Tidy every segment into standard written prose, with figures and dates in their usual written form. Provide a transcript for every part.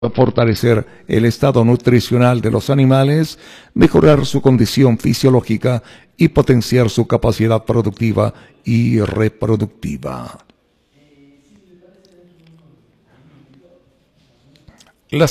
fortalecer el estado nutricional de los animales, mejorar su condición fisiológica y potenciar su capacidad productiva y reproductiva. Las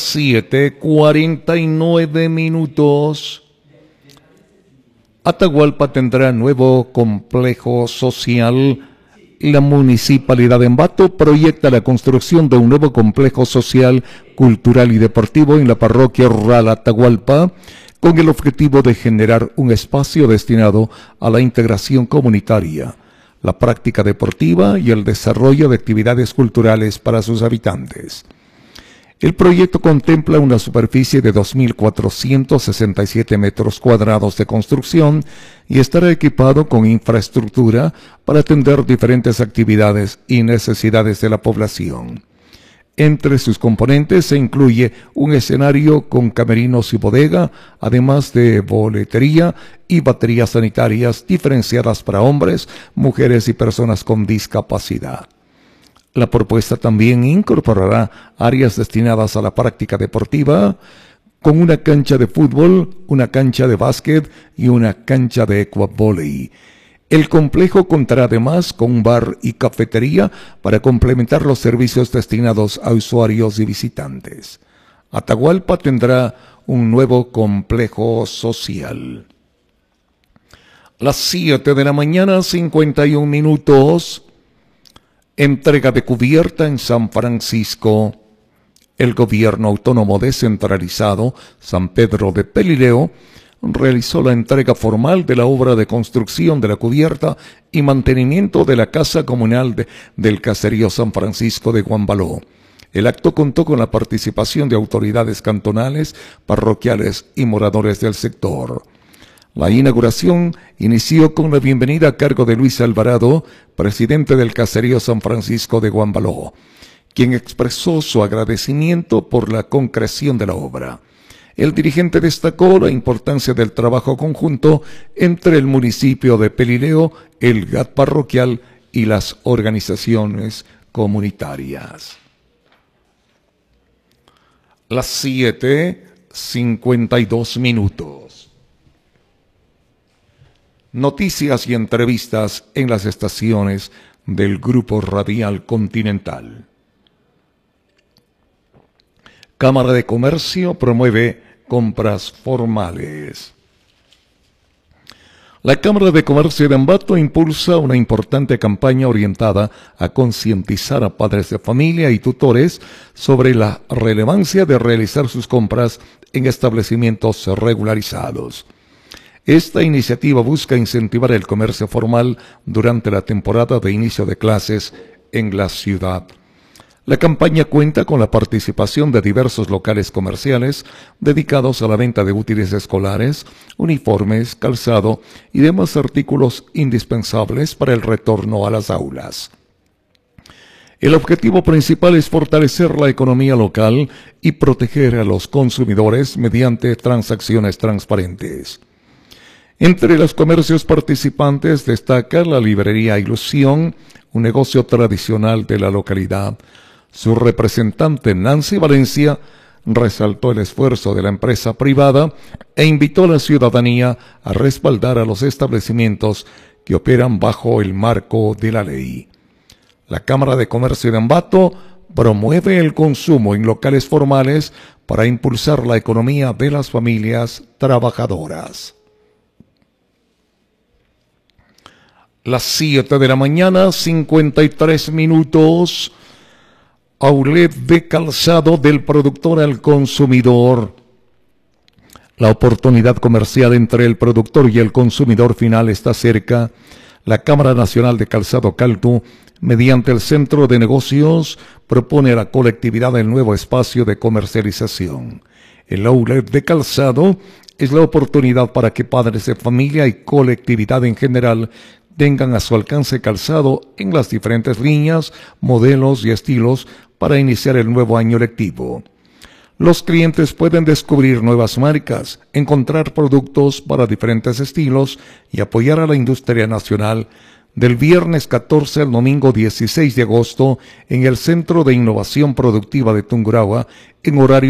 7:49. Atahualpa tendrá nuevo complejo social. La Municipalidad de Ambato proyecta la construcción de un nuevo complejo social, cultural y deportivo en la parroquia rural Atahualpa, con el objetivo de generar un espacio destinado a la integración comunitaria, la práctica deportiva y el desarrollo de actividades culturales para sus habitantes. El proyecto contempla una superficie de 2.467 metros cuadrados de construcción y estará equipado con infraestructura para atender diferentes actividades y necesidades de la población. Entre sus componentes se incluye un escenario con camerinos y bodega, además de boletería y baterías sanitarias diferenciadas para hombres, mujeres y personas con discapacidad. La propuesta también incorporará áreas destinadas a la práctica deportiva, con una cancha de fútbol, una cancha de básquet y una cancha de ecuavóley. El complejo contará además con un bar y cafetería para complementar los servicios destinados a usuarios y visitantes. Atahualpa tendrá un nuevo complejo social. Las 7:51. Entrega de cubierta en San Francisco. El gobierno autónomo descentralizado San Pedro de Pelileo realizó la entrega formal de la obra de construcción de la cubierta y mantenimiento de la casa comunal del caserío San Francisco de Guambaló. El acto contó con la participación de autoridades cantonales, parroquiales y moradores del sector. La inauguración inició con la bienvenida a cargo de Luis Alvarado, presidente del caserío San Francisco de Guambaló, quien expresó su agradecimiento por la concreción de la obra. El dirigente destacó la importancia del trabajo conjunto entre el municipio de Pelileo, el GAT parroquial y las organizaciones comunitarias. Las 7:52. Noticias y entrevistas en las estaciones del Grupo Radial Continental. Cámara de Comercio promueve compras formales. La Cámara de Comercio de Ambato impulsa una importante campaña orientada a concientizar a padres de familia y tutores sobre la relevancia de realizar sus compras en establecimientos regularizados. Esta iniciativa busca incentivar el comercio formal durante la temporada de inicio de clases en la ciudad. La campaña cuenta con la participación de diversos locales comerciales dedicados a la venta de útiles escolares, uniformes, calzado y demás artículos indispensables para el retorno a las aulas. El objetivo principal es fortalecer la economía local y proteger a los consumidores mediante transacciones transparentes. Entre los comercios participantes destaca la librería Ilusión, un negocio tradicional de la localidad. Su representante Nancy Valencia resaltó el esfuerzo de la empresa privada e invitó a la ciudadanía a respaldar a los establecimientos que operan bajo el marco de la ley. La Cámara de Comercio de Ambato promueve el consumo en locales formales para impulsar la economía de las familias trabajadoras. Las 7:53. Outlet de calzado del productor al consumidor. La oportunidad comercial entre el productor y el consumidor final está cerca. La Cámara Nacional de Calzado Caltu, mediante el Centro de Negocios, propone a la colectividad el nuevo espacio de comercialización. El outlet de calzado es la oportunidad para que padres de familia y colectividad en general tengan a su alcance calzado en las diferentes líneas, modelos y estilos para iniciar el nuevo año lectivo. Los clientes pueden descubrir nuevas marcas, encontrar productos para diferentes estilos y apoyar a la industria nacional del viernes 14 al domingo 16 de agosto en el Centro de Innovación Productiva de Tungurahua en horario